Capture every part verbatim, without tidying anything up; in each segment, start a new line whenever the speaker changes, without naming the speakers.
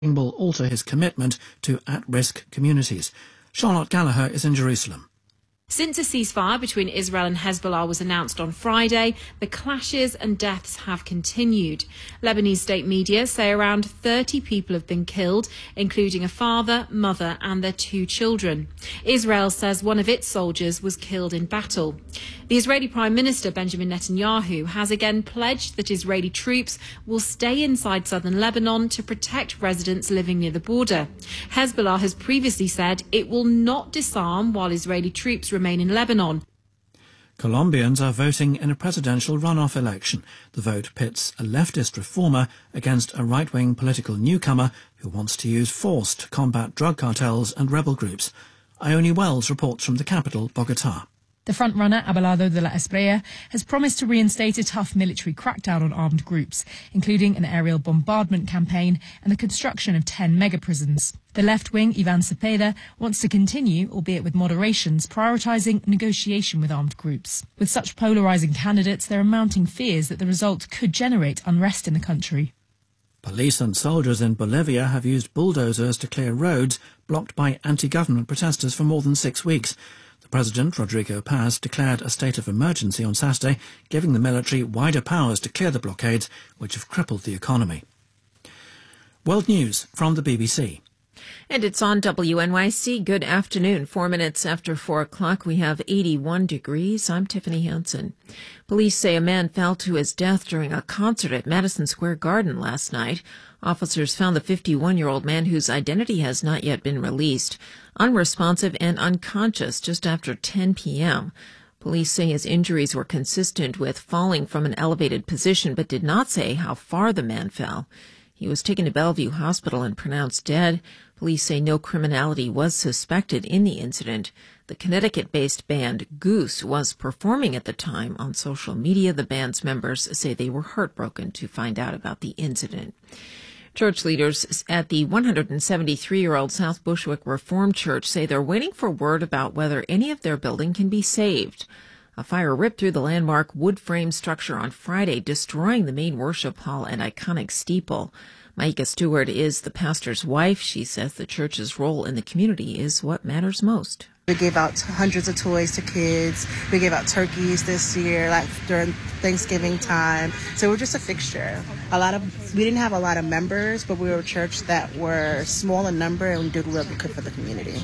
will alter his commitment to at-risk communities. Charlotte Gallagher is in Jerusalem.
Since a ceasefire between Israel and Hezbollah was announced on Friday, the clashes and deaths have continued. Lebanese state media say around thirty people have been killed, including a father, mother and their two children. Israel says one of its soldiers was killed in battle. The Israeli Prime Minister Benjamin Netanyahu has again pledged that Israeli troops will stay inside southern Lebanon to protect residents living near the border. Hezbollah has previously said it will not disarm while Israeli troops remain in Lebanon.
Colombians are voting in a presidential runoff election. The vote pits a leftist reformer against a right-wing political newcomer who wants to use force to combat drug cartels and rebel groups. Ione Wells reports from the capital, Bogotá.
The frontrunner, Abelardo de la Espriella, has promised to reinstate a tough military crackdown on armed groups, including an aerial bombardment campaign and the construction of ten mega-prisons. The left-wing, Ivan Cepeda, wants to continue, albeit with moderations, prioritising negotiation with armed groups. With such polarising candidates, there are mounting fears that the result could generate unrest in the country.
Police and soldiers in Bolivia have used bulldozers to clear roads blocked by anti-government protesters for more than six weeks. President Rodrigo Paz declared a state of emergency on Saturday, giving the military wider powers to clear the blockades which have crippled the economy. World News from the B B C.
And it's on W N Y C. Good afternoon. Four minutes after four o'clock, we have eighty-one degrees. I'm Tiffany Hansen. Police say a man fell to his death during a concert at Madison Square Garden last night. Officers found the fifty-one-year-old man, whose identity has not yet been released, unresponsive and unconscious just after ten p.m. Police say his injuries were consistent with falling from an elevated position, but did not say how far the man fell. He was taken to Bellevue Hospital and pronounced dead. Police say no criminality was suspected in the incident. The Connecticut-based band Goose was performing at the time. On social media, the band's members say they were heartbroken to find out about the incident. Church leaders at the one hundred seventy-three-year-old South Bushwick Reformed Church say they're waiting for word about whether any of their building can be saved. A fire ripped through the landmark wood frame structure on Friday, destroying the main worship hall and iconic steeple. Micah Stewart is the pastor's wife. She says the church's role in the community is what matters most.
We gave out hundreds of toys to kids. We gave out turkeys this year, like during Thanksgiving time. So we're just a fixture. A lot of we didn't have a lot of members, but we were a church that were small in number and we did what we could for the community.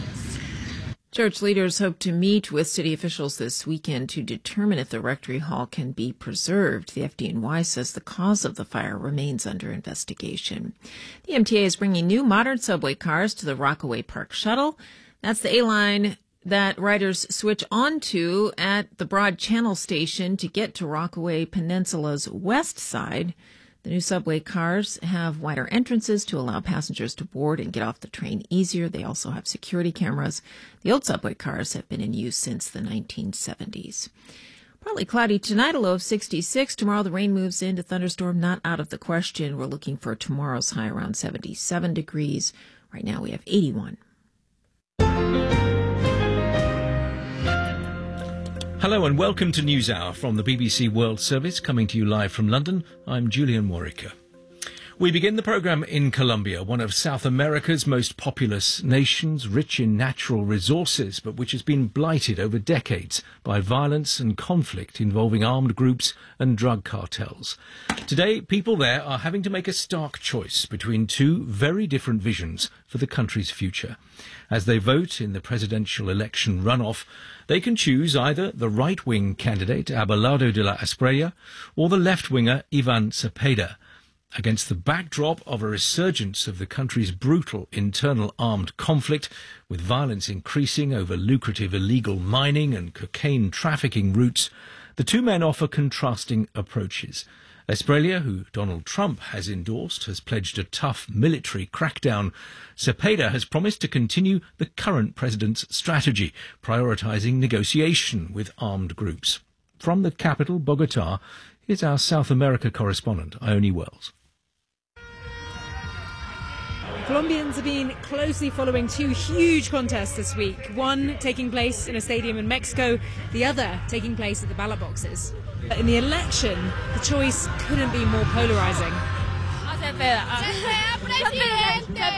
Church leaders hope to meet with city officials this weekend to determine if the rectory hall can be preserved. The F D N Y says the cause of the fire remains under investigation. The M T A is bringing new modern subway cars to the Rockaway Park Shuttle. That's the A-line that riders switch onto at the Broad Channel station to get to Rockaway Peninsula's west side. The new subway cars have wider entrances to allow passengers to board and get off the train easier. They also have security cameras. The old subway cars have been in use since the nineteen seventies. Partly cloudy tonight, a low of sixty-six. Tomorrow the rain moves into thunderstorm, not out of the question. We're looking for tomorrow's high around seventy-seven degrees. Right now we have eighty-one.
Hello and welcome to NewsHour from the B B C World Service, coming to you live from London. I'm Julian Warwicker. We begin the programme in Colombia, one of South America's most populous nations, rich in natural resources, but which has been blighted over decades by violence and conflict involving armed groups and drug cartels. Today, people there are having to make a stark choice between two very different visions for the country's future. As they vote in the presidential election runoff, they can choose either the right-wing candidate, Abelardo de la Espriella, or the left-winger, Ivan Cepeda. Against the backdrop of a resurgence of the country's brutal internal armed conflict, with violence increasing over lucrative illegal mining and cocaine trafficking routes, the two men offer contrasting approaches. Espriella, who Donald Trump has endorsed, has pledged a tough military crackdown. Cepeda has promised to continue the current president's strategy, prioritising negotiation with armed groups. From the capital, Bogotá, here's our South America correspondent, Ione Wells.
Colombians have been closely following two huge contests this week, one taking place in a stadium in Mexico, the other taking place at the ballot boxes. In the election, the choice couldn't be more polarising.
presidente.